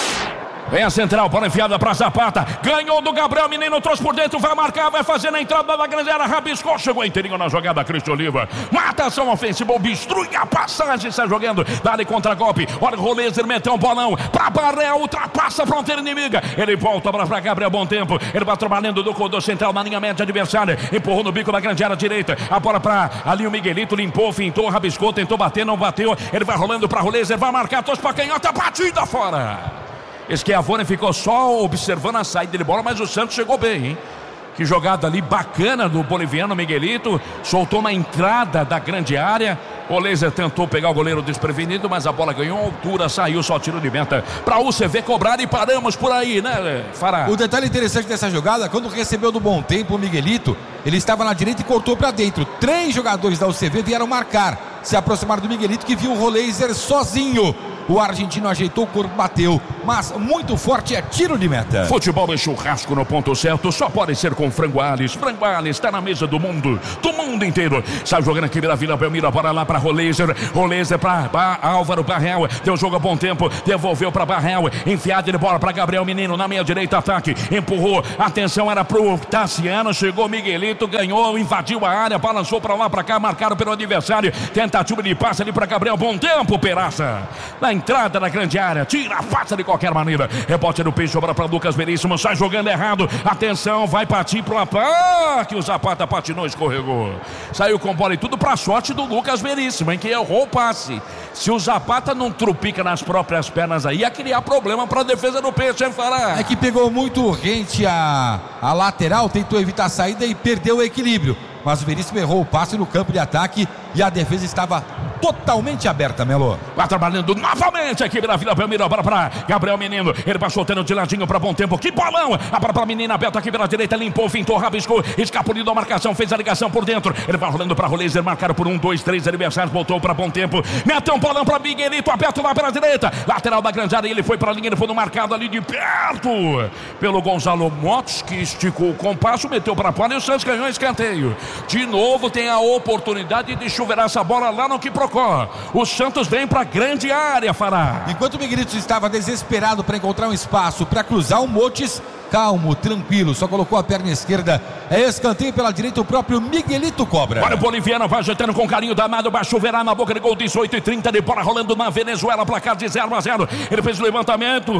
Vem a central, bola enfiada pra Zapata. Ganhou do Gabriel, menino trouxe por dentro, vai marcar, vai fazer na entrada da grande área, rabiscou, chegou inteirinho na jogada, Cristo Oliva. Mata ação ofensiva, obstrui a passagem, sai jogando, dá-lhe contra-golpe. Olha o Roleiser, meteu um bolão pra Barrel, ultrapassa a fronteira inimiga. Ele volta pra, pra Gabriel, bom tempo. Ele vai trabalhando do corredor central na linha média adversária. Empurrou no bico da grande área direita. A bola pra ali o Miguelito, limpou, fintou, rabiscou, tentou bater, não bateu. Ele vai rolando pra Roleiser, vai marcar, trouxe pra canhota, batida fora. Schiavone ficou só observando a saída de bola, mas o Santos chegou bem, hein? Que jogada ali bacana do boliviano Miguelito. Soltou na entrada da grande área. O Laser tentou pegar o goleiro desprevenido, mas a bola ganhou altura, saiu só tiro de meta para o U C V cobrar e paramos por aí, né, Fará? O detalhe interessante dessa jogada, quando recebeu do bom tempo o Miguelito, ele estava na direita e cortou para dentro. Três jogadores da U C V vieram marcar, se aproximaram do Miguelito, que viu o Roleiser sozinho. O argentino ajeitou o corpo, bateu, mas muito forte, é tiro de meta. Futebol e churrasco no ponto certo, só pode ser com Frango Alves. Frango Alves está na mesa do mundo, do mundo inteiro. Sai jogando aqui na Vila Belmiro, bora lá para Roleiser. Roleiser para ba Álvaro Barrel, deu jogo a bom tempo, devolveu para Barrel, enfiada de bola para Gabriel Menino, na meia direita, ataque, empurrou, atenção, era pro Tassiano, chegou Miguelito, ganhou, invadiu a área, balançou para lá, para cá, marcado pelo adversário, tentativa de passe ali para Gabriel, bom tempo, Peraça. Na entrada da grande área, tira a faça de qualquer maneira. Rebote no peito, sobra para Lucas Veríssimo, sai jogando errado. Atenção, vai partir pro ah, que o Zapata patinou, escorregou. Saiu com bola e tudo pra sorte do Lucas Veríssimo, hein, que errou o passe. Se o Zapata não trupica nas próprias pernas aí, ia criar problema pra defesa do Peixe, hein, Fará? É que pegou muito rente a, a lateral, tentou evitar a saída e perdeu o equilíbrio. Mas o Veríssimo errou o passe no campo de ataque e a defesa estava totalmente aberta, Melo. Vai trabalhando novamente aqui na Vila Belmiro, a bola para Gabriel Menino, ele vai soltando de ladinho para bom tempo, que bolão, a bola para a menina aberta aqui pela direita, limpou, fintou, rabiscou, escapuliu a marcação, fez a ligação por dentro, ele vai rolando para Roleiser, marcado por um, dois, três adversários, voltou para bom tempo, meteu um bolão para Miguelito, aberto lá pela direita, lateral da grande área, ele foi para a linha, ele foi no marcado ali de perto, pelo Gonzalo Motes, que esticou o compasso, meteu para fora e o Santos ganhou escanteio. De novo tem a oportunidade de chuveirar essa bola lá no Quiprocó. O Santos vem para a grande área, Fará. Enquanto o Miguelito estava desesperado para encontrar um espaço para cruzar, o Motes, calmo, tranquilo, só colocou a perna esquerda. É escanteio pela direita, o próprio Miguelito cobra. Olha o boliviano, vai ajeitando com carinho danado, vai chuveirar na boca de gol, dezoito e trinta de bola rolando na Venezuela, placar de zero a zero. Ele fez o levantamento.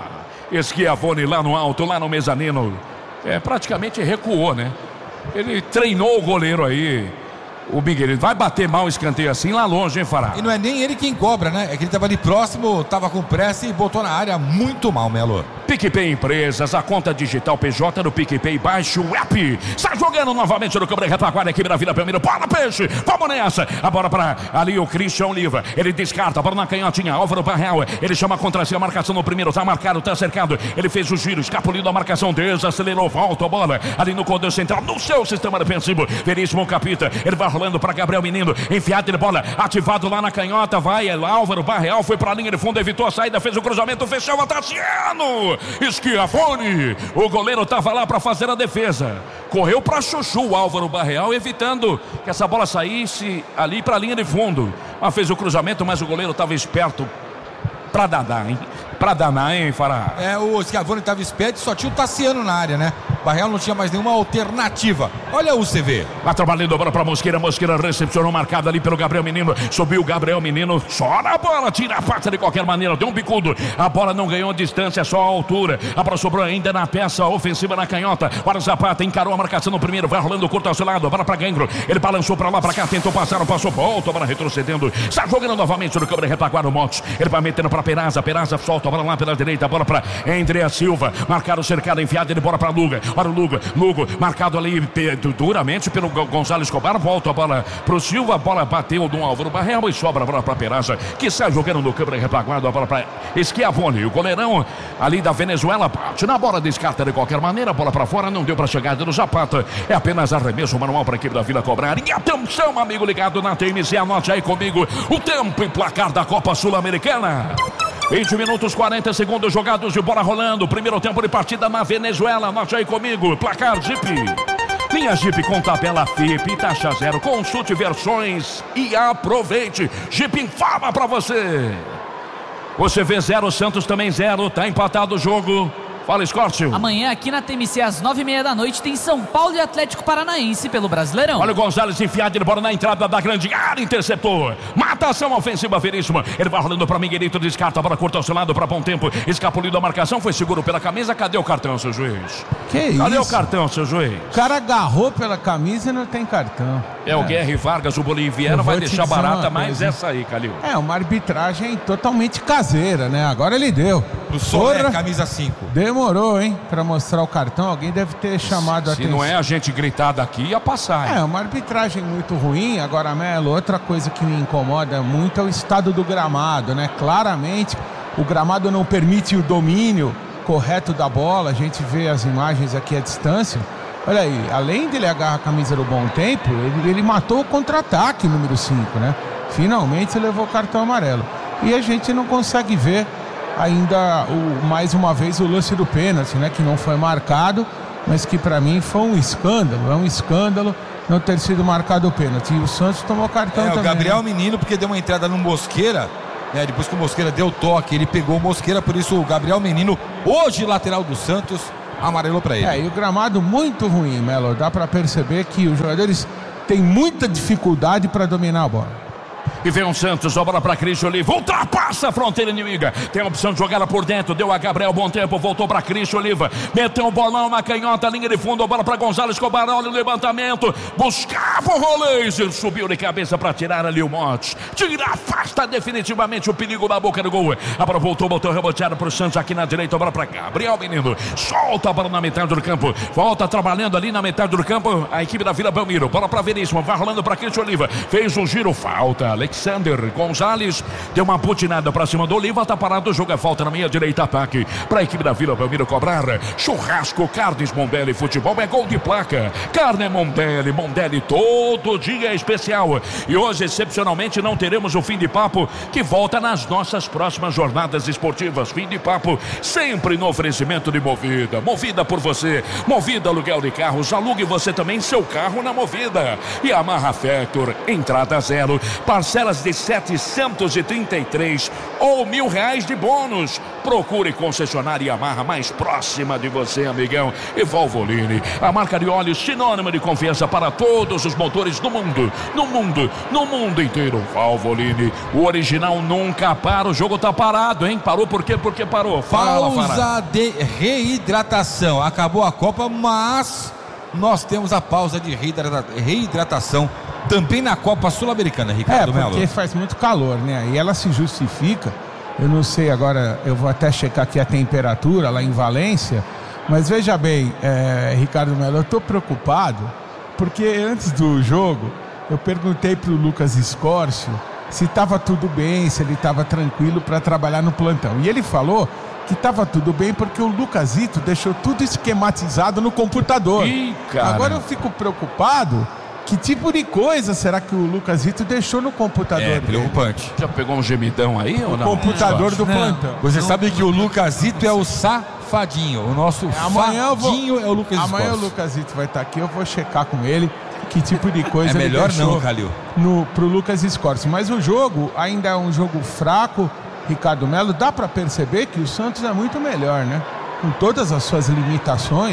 Schiavone lá no alto, lá no mezanino. É, praticamente recuou, né? Ele treinou o goleiro aí. O Miguelito vai bater mal o escanteio assim lá longe, hein, Fará? E não é nem ele quem cobra, né? É que ele estava ali próximo, estava com pressa e botou na área muito mal, Melo. PicPay Empresas, a conta digital P J do PicPay, baixe o app. Está jogando novamente no campo de retaguarda aqui na Vila Belmiro. Bola, Peixe, vamos nessa. A bola para ali o Christian Oliva. Ele descarta, a bola na canhotinha. Álvaro Barrel, ele chama contra si a marcação no primeiro. Tá marcado, tá cercado. Ele fez o giro, escapuliu a marcação, desacelerou, volta a bola ali no corredor central, no seu sistema defensivo. Veríssimo capita, ele vai rolando para Gabriel Menino, enfiado de bola, ativado lá na canhota, vai, é Álvaro Barreal, foi para a linha de fundo, evitou a saída, fez o cruzamento, fechou a Tassiano, Schiavone, o goleiro estava lá para fazer a defesa, correu para Chuchu, o Álvaro Barreal, evitando que essa bola saísse ali para a linha de fundo, mas fez o cruzamento, mas o goleiro estava esperto para danar, hein? Para danar, hein, Fará? É, o Schiavone estava esperto, só tinha o Tassiano na área, né? Barreal não tinha mais nenhuma alternativa. Olha o C V. Lá trabalhando a bola para Mosqueira. Mosqueira recepcionou, marcado ali pelo Gabriel Menino. Subiu o Gabriel Menino. Só na bola, tira a faca de qualquer maneira. Deu um bicudo. A bola não ganhou distância, só a altura. A bola sobrou ainda na peça ofensiva na canhota. Para o Zapata, encarou a marcação no primeiro. Vai rolando curto ao seu lado. A bola para Gangro. Ele balançou para lá, para cá. Tentou passar, não passou. Volta, a bola retrocedendo. Está jogando novamente no câmera retaguarda o Montes. Ele vai metendo para Peraza. Peraza solta a bola lá pela direita. A bola para André Silva. Marcaram o cercado, enfiado. Ele bola para Luga. Para o Luga. Lugo, marcado ali duramente pelo Gonzalo Escobar. Volta a bola pro Silva. A bola bateu no Álvaro Barreal e sobra a bola para Peraza, que sai jogando no câmera retaguarda. A bola para Schiavone. O goleirão ali da Venezuela bate na bola, descarta de qualquer maneira. A bola para fora, não deu para chegada do Zapata. É apenas arremesso manual para a equipe da Vila cobrar. E atenção, amigo ligado na T M C, anote aí comigo o tempo e placar da Copa Sul-Americana. vinte minutos, quarenta segundos jogados de bola rolando. Primeiro tempo de partida na Venezuela. Anote aí comigo. Placar Jeep. Linha Jeep com tabela F I P e taxa zero. Consulte versões e aproveite. Jeep informa pra você. Você vê zero, Santos também zero. Tá empatado o jogo. Fala, Escórcio. Amanhã aqui na T M C às nove e meia da noite tem São Paulo e Atlético Paranaense pelo Brasileirão. Olha o Gonzalez enfiado, ele bora na entrada da grande área, interceptou. Matação ofensiva Veríssima. Ele vai rolando para Miguelito, descarta, a bola curta ao seu lado para bom tempo. Escapuliu da marcação, foi seguro pela camisa. Cadê o cartão, seu juiz? Que Cadê isso? o cartão, seu juiz? O cara agarrou pela camisa e não tem cartão. É, é. O Guerra Vargas, o boliviano, vai deixar barata, mas essa aí, Calil. É, uma arbitragem totalmente caseira, né? Agora ele deu. O Soler, camisa cinco. Demorou, hein? Pra mostrar o cartão, alguém deve ter chamado a Se atenção. não é a gente gritar daqui, ia passar. Hein? É, uma arbitragem muito ruim. Agora, Melo, outra coisa que me incomoda muito é o estado do gramado, né? Claramente, o gramado não permite o domínio correto da bola. A gente vê as imagens aqui à distância. Olha aí, além dele agarrar a camisa do Bom Tempo, ele, ele matou o contra-ataque número cinco, né? Finalmente levou o cartão amarelo. E a gente não consegue ver ainda o, mais uma vez o lance do pênalti, né? Que não foi marcado, mas que para mim foi um escândalo. É um escândalo não ter sido marcado o pênalti. E o Santos tomou cartão é, também. O Gabriel né? Menino, porque deu uma entrada no Mosqueira, né? Depois que o Mosqueira deu toque, ele pegou o Mosqueira, por isso o Gabriel Menino, hoje lateral do Santos, amarelou para ele. É, e o gramado muito ruim, Melo. Dá para perceber que os jogadores têm muita dificuldade para dominar a bola. E vem o Santos, a bola para Cristian Oliva, ultrapassa a fronteira inimiga, tem a opção de jogar ela por dentro, deu a Gabriel Bom Tempo, voltou para Cristian Oliva, meteu o bolão na canhota, linha de fundo, a bola para Gonzalo Escobar, olha o levantamento, buscava o Roleiser, subiu de cabeça para tirar ali o Montes, tira, afasta definitivamente o perigo da boca do gol, a bola voltou, botou reboteado para o Santos aqui na direita, a bola para Gabriel Menino, solta a bola na metade do campo, volta trabalhando ali na metade do campo, a equipe da Vila Belmiro, bola para Veríssimo, vai rolando para Cristian Oliva, fez um giro, falta, Alexander Gonzalez deu uma putinada pra cima do Oliva, tá parado o jogo, é falta na meia direita, ataque pra equipe da Vila Belmiro cobrar. Churrasco, carnes Mondelli, futebol é gol de placa, carne Mondelli, Mondelli todo dia é especial, e hoje excepcionalmente não teremos o fim de papo, que volta nas nossas próximas jornadas esportivas. Fim de papo sempre no oferecimento de Movida, Movida por você, Movida aluguel de carros, alugue você também seu carro na Movida, e Amarra Factor, entrada zero, parcelas de setecentos e trinta e três ou mil reais de bônus. Procure concessionária Yamaha mais próxima de você, amigão. E Valvoline, a marca de óleo sinônimo de confiança para todos os motores do mundo, no mundo, no mundo inteiro. Valvoline, o original nunca para. O jogo tá parado, hein? Parou por quê? Porque parou. Fala, Pausa Fara. de reidratação. Acabou a Copa, mas nós temos a pausa de reidrata- reidratação também na Copa Sul-Americana, Ricardo É, Melo. porque faz muito calor, né? E ela se justifica. Eu não sei agora, eu vou até checar aqui a temperatura lá em Valência. Mas veja bem, é, Ricardo Melo, eu tô preocupado porque antes do jogo eu perguntei pro Lucas Escórcio se estava tudo bem, se ele estava tranquilo para trabalhar no plantão. E ele falou que estava tudo bem porque o Lucasito deixou tudo esquematizado no computador. Ih, cara. Agora eu fico preocupado. Que tipo de coisa será que o Lucasito deixou no computador É dele? preocupante. Já pegou um gemidão aí ou não? Computador do Não. plantão. Você sabe que o Lucasito é o safadinho. O nosso Amanhã eu vou- fadinho é o Lucas Amanhã Escórcio. o Lucasito vai estar aqui, eu vou checar com ele que tipo de coisa É melhor ele deixou não, Calil. no, pro Lucas Escórcio. Mas o jogo ainda é um jogo fraco, Ricardo Melo. Dá para perceber que o Santos é muito melhor, né? Com todas as suas limitações,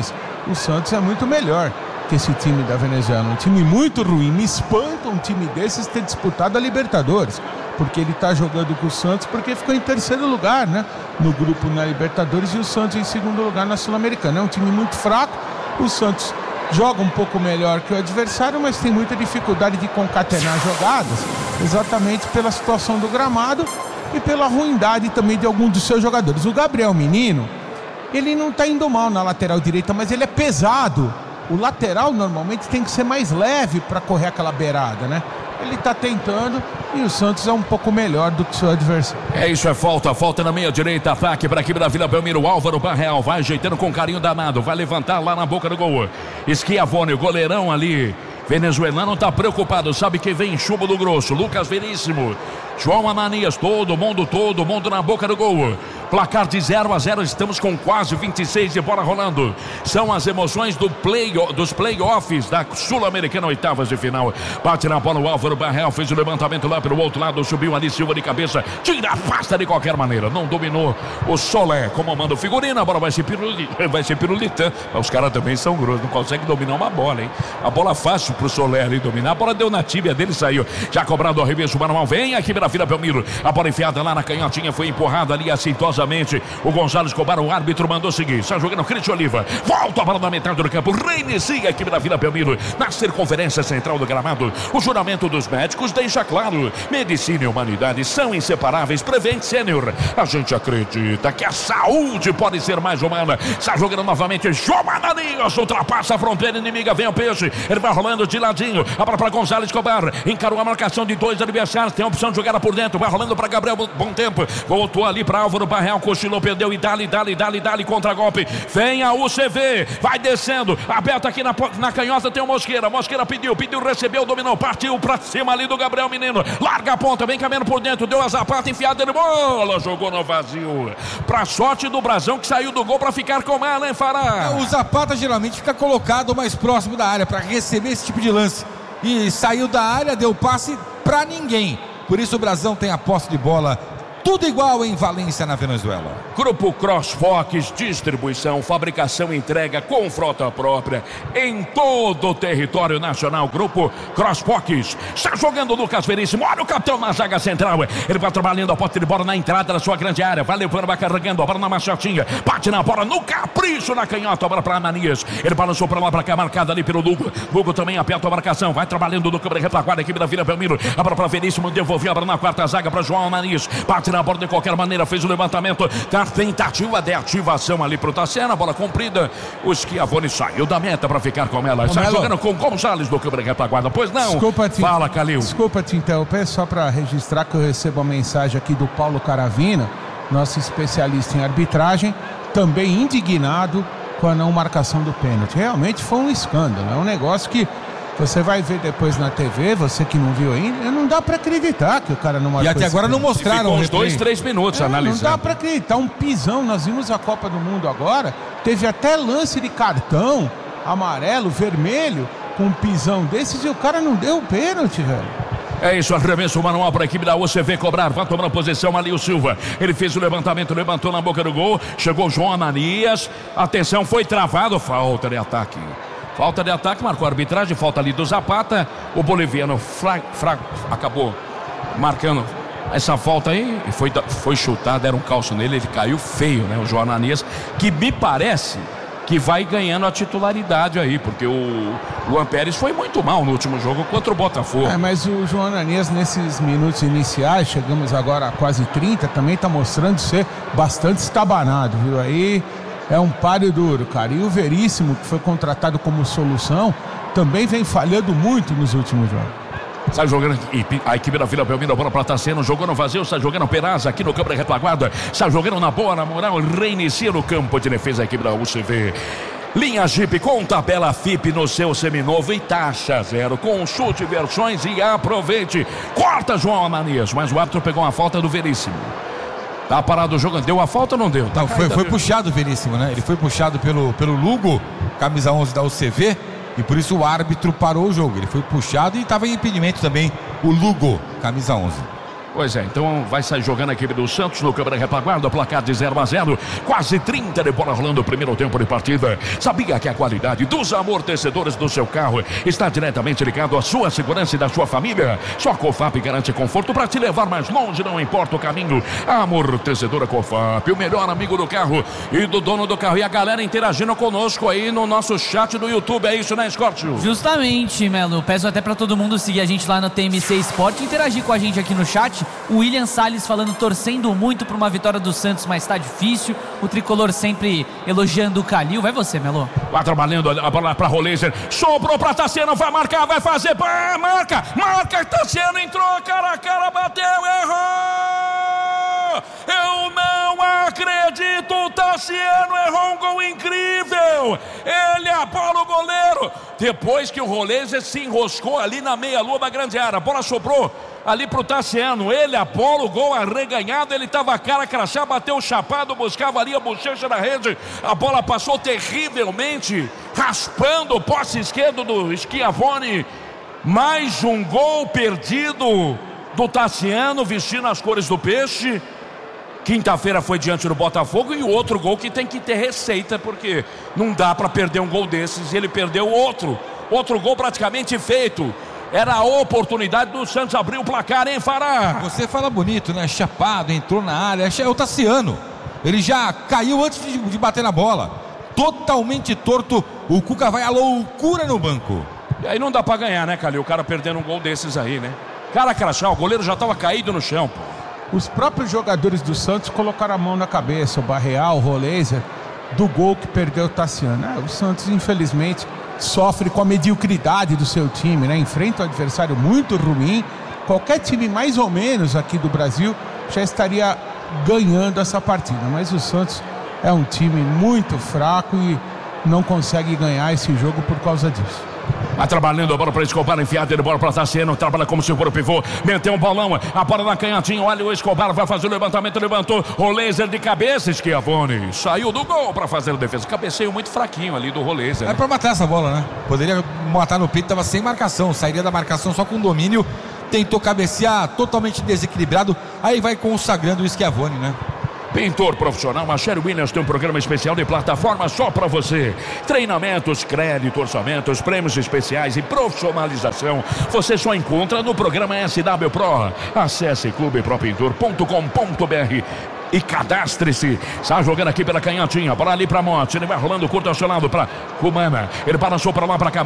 o Santos é muito melhor que esse time da Venezuela. Um time muito ruim. Me espanta um time desses ter disputado a Libertadores, porque ele tá jogando com o Santos porque ficou em terceiro lugar, né? No grupo na Libertadores, e o Santos em segundo lugar na Sul-Americana. É um time muito fraco. O Santos joga um pouco melhor que o adversário, mas tem muita dificuldade de concatenar jogadas, exatamente pela situação do gramado e pela ruindade também de alguns dos seus jogadores. O Gabriel Menino, ele não está indo mal na lateral direita, mas ele é pesado. O lateral normalmente tem que ser mais leve para correr aquela beirada, né? Ele está tentando, e o Santos é um pouco melhor do que o seu adversário. É isso, é falta, falta na meia direita, ataque para a equipe da Vila Belmiro. Álvaro Barreal vai ajeitando com carinho danado, vai levantar lá na boca do gol. Schiavone, o goleirão ali venezuelano, tá preocupado, sabe que vem chumbo do grosso. Lucas Veríssimo, João Ananias, todo mundo, todo mundo na boca do gol. Placar de zero a zero, estamos com quase vinte e seis de bola rolando. São as emoções do play, dos playoffs da Sul-Americana, oitavas de final. Bate na bola o Álvaro Barreal, fez o levantamento lá pelo outro lado, subiu ali Silva de cabeça, tira, afasta de qualquer maneira. Não dominou o Solé, como manda o figurino. A bola vai ser pirulita, vai ser pirulita. Os caras também são grossos, não conseguem dominar uma bola, hein? A bola fácil pro Solé ali dominar. A bola deu na tíbia dele, saiu. Já cobrado o arremesso manual, vem aqui na Vila Belmiro. A bola enfiada lá na canhotinha, foi empurrada ali aceitosamente. O Gonzalo Escobar, o árbitro, mandou seguir. Está jogando Cristian Oliva. Volta a bola na metade do campo. Reinicia a equipe da Vila Belmiro na circunferência central do gramado. O juramento dos médicos deixa claro: medicina e humanidade são inseparáveis. Prevent Sênior. A gente acredita que a saúde pode ser mais humana. Está jogando novamente João Ananias. Ultrapassa a fronteira inimiga. Vem o peixe. Ele vai rolando de ladinho. A bola para Gonzalo Escobar. Encarou a marcação de dois adversários. Tem a opção de jogar por dentro. Vai rolando para Gabriel. Bom tempo. Voltou ali para Álvaro Barreal. Cochilou, perdeu e dali, dali, dali, dali, contra-golpe. Vem a U C V, vai descendo, aberto aqui na, na canhota, tem o Mosqueira. Mosqueira pediu, pediu, recebeu, dominou, partiu pra cima ali do Gabriel Menino. Larga a ponta, vem caminhando por dentro, deu a zapata, enfiada de bola, jogou no vazio. Pra sorte do Brasão, que saiu do gol pra ficar com ela, hein, Fará? O Zapata geralmente fica colocado mais próximo da área pra receber esse tipo de lance. E saiu da área, deu passe pra ninguém. Por isso o Brasão tem a posse de bola. Tudo igual em Valência, na Venezuela. Grupo CrossFox, distribuição, fabricação e entrega com frota própria em todo o território nacional. Grupo CrossFox. Está jogando o Lucas Veríssimo. Olha o capitão na zaga central. Ele vai trabalhando a posse de bola na entrada da sua grande área. Vai levando, vai carregando a bola na machotinha. Bate na bola no capricho na canhota. A bola para Ananias. Ele balançou para lá, para cá, marcada ali pelo Lugo. Lugo também aperta a marcação. Vai trabalhando no câmera retaguarda, a equipe da Vila Belmiro. A bola para Veríssimo. Devolveu a bola na quarta zaga para João Ananias. Bate na bola de qualquer maneira, fez o levantamento, tá tentativa de ativação ali pro Tassiano, a bola comprida, o Schiavone saiu da meta para ficar com ela. Está jogando com Gonzalez do câmera retaguarda, pois não? Desculpa te, Fala, Calil. Desculpa te interromper, só para registrar que eu recebo a mensagem aqui do Paulo Caravina, nosso especialista em arbitragem, também indignado com a não marcação do pênalti. Realmente foi um escândalo, é um negócio que você vai ver depois na T V, você que não viu ainda, não dá pra acreditar que o cara não marcou. E até agora não mostraram uns dois, três minutos é, analisando. Não dá pra acreditar, um pisão. Nós vimos a Copa do Mundo agora, teve até lance de cartão amarelo, vermelho, com um pisão desses, e o cara não deu o pênalti, velho. É isso, arremesso manual para a equipe da U C V cobrar. Vai tomando posição ali o Silva. Ele fez o levantamento, levantou na boca do gol. Chegou o João Ananias. Atenção, foi travado. Falta de ataque. Falta de ataque, marcou a arbitragem, falta ali do Zapata. O boliviano fra, fra, acabou marcando essa falta aí. E foi, foi chutado, deram um calço nele, ele caiu feio, né? O João Ananias, que me parece que vai ganhando a titularidade aí, porque o Luan Pérez foi muito mal no último jogo contra o Botafogo. É, mas o João Ananias, nesses minutos iniciais, chegamos agora a quase trinta, também tá mostrando ser bastante estabanado, viu? Aí é um páreo duro, cara. E o Veríssimo, que foi contratado como solução, também vem falhando muito nos últimos jogos. Sai jogando a equipe da Vila Belmiro, a bola para Tassiano, jogou no vazio, está jogando Peraz aqui no campo de retaguarda, está jogando na boa, na moral, reinicia no campo de defesa a equipe da U C V. Linha Jeep com tabela F I P no seu seminovo e taxa zero. Consulte versões e aproveite. Corta João Ananias, mas o árbitro pegou uma falta do Veríssimo. Tá parado o jogo, deu a falta ou não deu? Tá não, foi, foi puxado o Veríssimo, né? Ele foi puxado pelo, pelo Lugo, camisa onze da U C V, e por isso o árbitro parou o jogo. Ele foi puxado e estava em impedimento também o Lugo, camisa onze. Pois é, então vai sair jogando a equipe do Santos no câmera retaguarda, placar de zero a zero, quase trinta de bola rolando o primeiro tempo de partida. Sabia que a qualidade dos amortecedores do seu carro está diretamente ligado à sua segurança e da sua família? Só a Cofap garante conforto para te levar mais longe, não importa o caminho. A amortecedora Cofap, o melhor amigo do carro e do dono do carro. E a galera interagindo conosco aí no nosso chat do YouTube, é isso, né, Scortio? Justamente, Melo, peço até para todo mundo seguir a gente lá no T M C Sport e interagir com a gente aqui no chat. O William Salles falando, torcendo muito para uma vitória do Santos, mas tá difícil. O tricolor sempre elogiando o Calil. Vai você, Melo. Vai trabalhando a bola para Roleiser. Sobrou para Tassiano, vai marcar, vai fazer. Pá, marca, marca. Tassiano entrou, cara a cara, bateu, errou. Eu não acredito. Tassiano errou um gol incrível. Ele apola o goleiro. Depois que o Roleiser se enroscou ali na meia-lua da grande área. A bola sobrou ali pro Tassiano, ele apola o gol arreganhado, ele tava a cara crachá, bateu o chapado, buscava ali a bochecha da rede, a bola passou terrivelmente, raspando o poste esquerdo do Schiavone. Mais um gol perdido do Tassiano, vestindo as cores do Peixe. Quinta-feira foi diante do Botafogo, e o outro gol que tem que ter receita, porque não dá para perder um gol desses, e ele perdeu outro, outro gol praticamente feito. Era a oportunidade do Santos abrir o placar, hein, Fará? Você fala bonito, né? Chapado, entrou na área. É o Tassiano. Ele já caiu antes de, de bater na bola. Totalmente torto. O Cuca vai à loucura no banco. E aí não dá pra ganhar, né, Calil? O cara perdendo um gol desses aí, né? Cara crachá, o goleiro já tava caído no chão, pô. Os próprios jogadores do Santos colocaram a mão na cabeça, o Barreal, o Roleiser, do gol que perdeu o Tassiano. É, o Santos, infelizmente, sofre com a mediocridade do seu time, né? Enfrenta um adversário muito ruim. Qualquer time mais ou menos aqui do Brasil já estaria ganhando essa partida, mas o Santos é um time muito fraco e não consegue ganhar esse jogo por causa disso. Vai trabalhando a bola para Escobar, enfiada de bola para Tassiano, trabalha como se for o pivô, meteu um bolão, a bola na canhotinha, olha o Escobar, vai fazer o levantamento, levantou, Roleiser de cabeça, Schiavone saiu do gol para fazer a defesa, cabeceio muito fraquinho ali do Roleiser. É, né? Para matar essa bola, né? Poderia matar no peito, tava sem marcação, sairia da marcação só com domínio, tentou cabecear totalmente desequilibrado, aí vai consagrando o Schiavone, né? Pintor profissional, a Sherry Williams tem um programa especial de plataforma só para você. Treinamentos, crédito, orçamentos, prêmios especiais e profissionalização. Você só encontra no programa S W Pro. Acesse clube pro pintor ponto com ponto br e cadastre-se. Está jogando aqui pela canhotinha, para ali para Monte. Ele vai rolando curto acionado para Cumana. Ele balançou para lá, para cá.